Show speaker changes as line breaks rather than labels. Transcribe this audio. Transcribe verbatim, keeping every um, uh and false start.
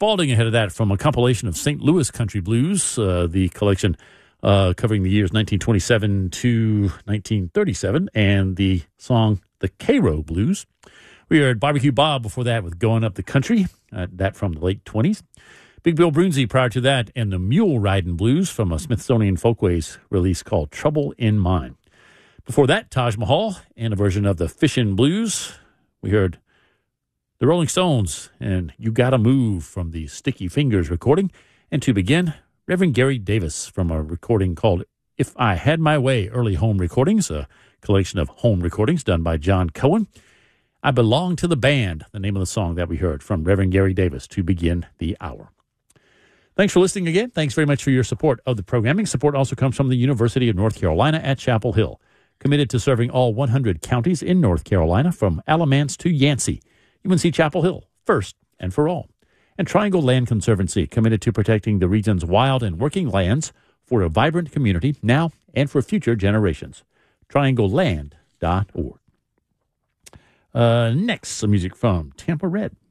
Spalding ahead of that from a compilation of Saint Louis Country Blues, uh, the collection uh, covering the years nineteen twenty-seven to nineteen thirty-seven, and the song The Cairo Blues. We heard Barbecue Bob before that with Going Up the Country, uh, that from the late twenties. Big Bill Brunsey prior to that, and the Mule Riding Blues from a Smithsonian Folkways release called Trouble in Mind. Before that, Taj Mahal and a version of the Fishin' Blues. We heard the Rolling Stones and You Gotta Move from the Sticky Fingers recording. And to begin, Reverend Gary Davis from a recording called If I Had My Way, Early Home Recordings, a collection of home recordings done by John Cohen. I Belong to the Band, the name of the song that we heard from Reverend Gary Davis to begin the hour. Thanks for listening again. Thanks very much for your support of the programming. Support also comes from the University of North Carolina at Chapel Hill, committed to serving all one hundred counties in North Carolina from Alamance to Yancey. U N C Chapel Hill, first and for all. And Triangle Land Conservancy, committed to protecting the region's wild and working lands for a vibrant community now and for future generations. triangle land dot org. Uh, next, some music from Tampa Red.